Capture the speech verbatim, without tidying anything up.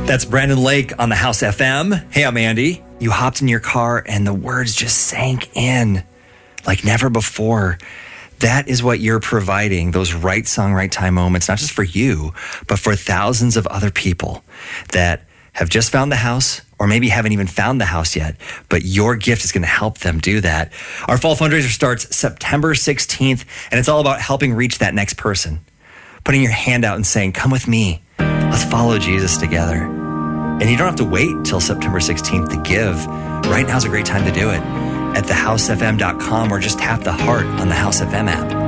That's Brandon Lake on the House F M. Hey, I'm Andy. You hopped in your car and the words just sank in like never before. That is what you're providing, those right song, right time moments, not just for you, but for thousands of other people that have just found the house or maybe haven't even found the house yet, but your gift is going to help them do that. Our fall fundraiser starts September sixteenth, and it's all about helping reach that next person. Putting your hand out and saying, come with me. Let's follow Jesus together. And you don't have to wait till September sixteenth to give. Right now's a great time to do it. At the house f m dot com or just tap the heart on the House F M app.